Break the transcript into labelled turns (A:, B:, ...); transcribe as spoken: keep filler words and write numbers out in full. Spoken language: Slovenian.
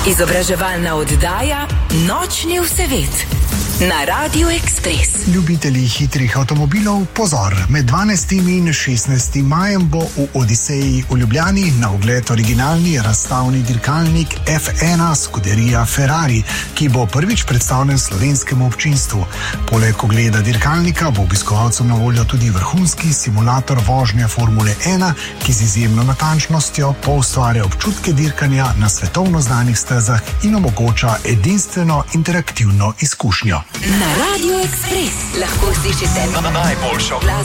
A: Izobraževalna oddaja Nočni vsevet na Radiu Ekspres.
B: Ljubitelji hitrih avtomobilov, pozor! Med dvanajstim in šestnajstim majem bo v Odiseji v Ljubljani na ogled originalni razstavni dirkalnik F ena Scuderia Ferrari, ki bo prvič predstavljen slovenskemu občinstvu. Poleg ogleda dirkalnika bo obiskovalcem na voljo tudi vrhunski simulator vožnje Formule ena, ki z izjemno natančnostjo poustvarja občutke dirkanja na svetovno znanih stezah in omogoča edinstveno interaktivno izkušnjo.
A: Na Radiu Ekspres lahko slišite
C: najboljšo